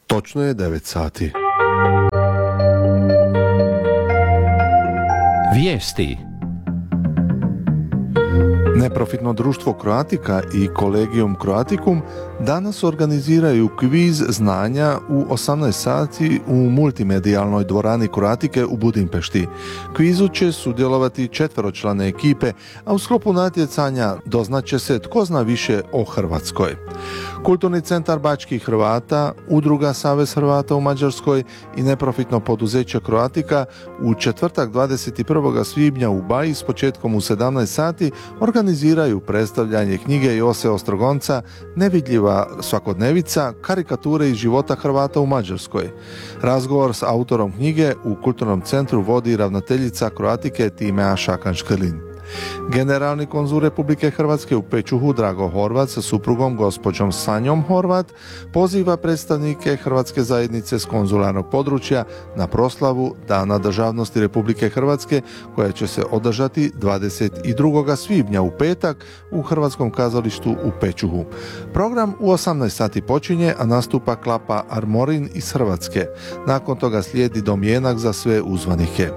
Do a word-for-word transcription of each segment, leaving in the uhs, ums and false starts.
Točno je devet sati. Vijesti. Neprofitno društvo Croatica i Collegium Croaticum danas organiziraju kviz znanja u osamnaest sati u multimedijalnoj dvorani Croatike u Budimpešti. Kvizu će sudjelovati četveročlane ekipe, a u sklopu natjecanja doznaće se tko zna više o Hrvatskoj. Kulturni centar bačkih Hrvata, Udruga Savez Hrvata u Mađarskoj i neprofitno poduzeće Croatica u četvrtak dvadeset prvog svibnja u Baji s početkom u sedamnaest sati organiziraju predstavljanje knjige Jose Ostrogonca Nevidljiva svakodnevica, karikature iz života Hrvata u Mađarskoj. Razgovor s autorom knjige u Kulturnom centru vodi ravnateljica Croatike Timea Šakan-Škrlin. Generalni konzul Republike Hrvatske u Pečuhu Drago Horvat sa suprugom gospođom Sanjom Horvat poziva predstavnike Hrvatske zajednice s konzularnog područja na proslavu Dana državnosti Republike Hrvatske koja će se održati dvadeset drugog svibnja u petak u Hrvatskom kazalištu u Pečuhu. Program u osamnaest sati počinje, a nastupa Klapa Armorin iz Hrvatske. Nakon toga slijedi domjenak za sve uzvanike.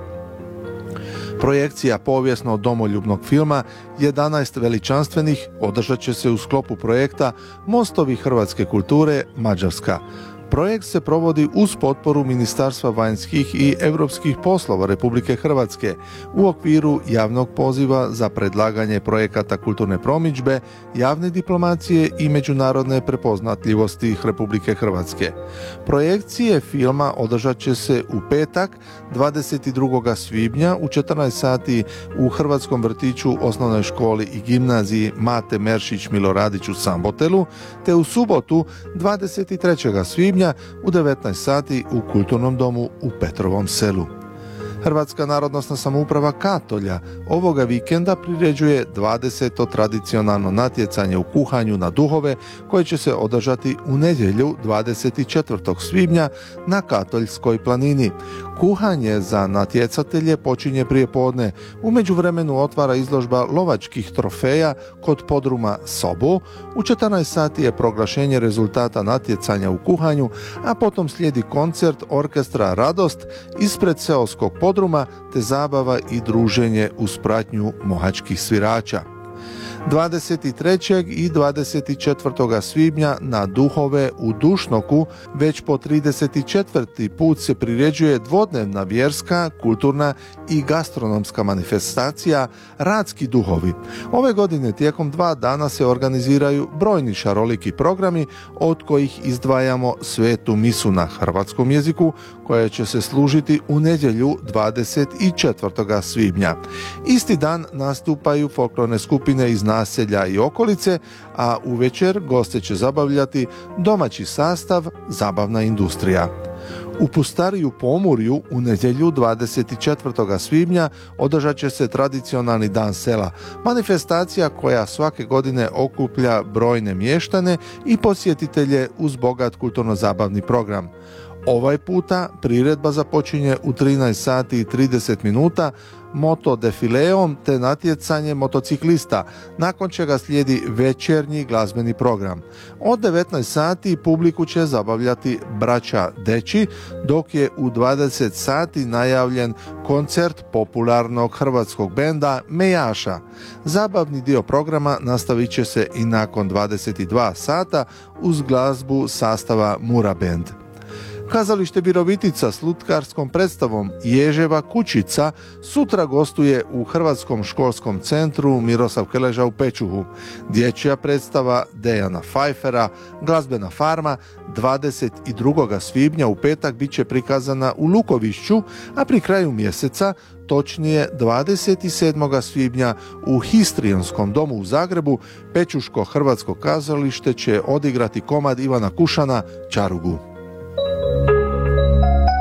Projekcija povijesno domoljubnog filma jedanaest veličanstvenih održat će se u sklopu projekta Mostovi hrvatske kulture Mađarska. Projekt se provodi uz potporu Ministarstva vanjskih i europskih poslova Republike Hrvatske u okviru javnog poziva za predlaganje projekata kulturne promidžbe, javne diplomacije i međunarodne prepoznatljivosti Republike Hrvatske. Projekcije filma održat će se u petak dvadeset drugog svibnja u četrnaest sati u Hrvatskom vrtiću, osnovnoj školi i gimnaziji Mate Meršić Miloradić u Sambotelu, te u subotu dvadeset trećeg svibnja u devetnaest sati u Kulturnom domu u Petrovom Selu. Hrvatska narodnosna samouprava Katolja ovoga vikenda priređuje dvadeseto tradicionalno natjecanje u kuhanju na duhove koje će se održati u nedjelju dvadeset četvrtog svibnja na Katoljskoj planini. Kuhanje za natjecatelje počinje prije podne. U međuvremenu otvara izložba lovačkih trofeja kod podruma Sobo. U četrnaest sati je proglašenje rezultata natjecanja u kuhanju, a potom slijedi koncert orkestra Radost ispred seoskog podruma te zabava i druženje uz pratnju mohačkih svirača. dvadeset trećeg i dvadeset četvrtog svibnja na duhove u Dušnoku već po trideset četvrti put se priređuje dvodnevna vjerska, kulturna i gastronomska manifestacija Radski duhovi. Ove godine tijekom dva dana se organiziraju brojni šaroliki programi, od kojih izdvajamo svetu misu na hrvatskom jeziku koja će se služiti u nedjelju dvadeset četvrtog svibnja. Isti dan nastupaju folklorne skupine iz naselja i okolice, a uvečer goste će zabavljati domaći sastav Zabavna industrija. U Pustariju Pomurju u nedjelju dvadeset četvrtog svibnja održat će se tradicionalni dan sela, manifestacija koja svake godine okuplja brojne mještane i posjetitelje uz bogat kulturno-zabavni program. Ovaj puta priredba započinje u trinaest sati i trideset minuta moto defileom te natjecanje motociklista, nakon čega slijedi večernji glazbeni program. Od devetnaest sati publiku će zabavljati braća Deći, dok je u dvadeset sati najavljen koncert popularnog hrvatskog benda Mejaša. Zabavni dio programa nastavit će se i nakon dvadeset dva sata uz glazbu sastava Mura Band. Kazalište Virovitica s lutkarskom predstavom Ježeva kućica sutra gostuje u Hrvatskom školskom centru Miroslav Krleža u Pečuhu. Dječja predstava Dejana Pfeiffera, Glazbena farma, dvadeset drugog svibnja u petak bit će prikazana u Lukovišću, a pri kraju mjeseca, točnije dvadeset sedmog svibnja u Histrijonskom domu u Zagrebu, Pečuško hrvatsko kazalište će odigrati komad Ivana Kušana Čarugu.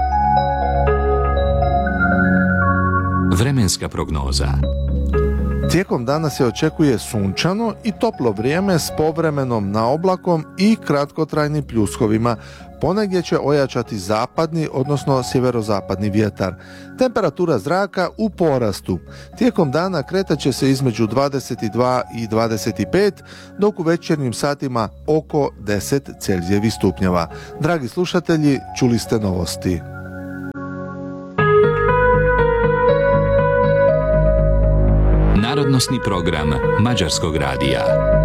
Vremenska prognoza. Tijekom dana se očekuje sunčano i toplo vrijeme s povremenom naoblakom i kratkotrajnim pljuskovima. Ponegdje će ojačati zapadni, odnosno sjeverozapadni vjetar. Temperatura zraka u porastu. Tijekom dana kretat će se između dvadeset dva i dvadeset pet, dok u večernjim satima oko deset Celzijevih stupnjeva. Dragi slušatelji, čuli ste novosti. Narodnosni program Mađarskog radija.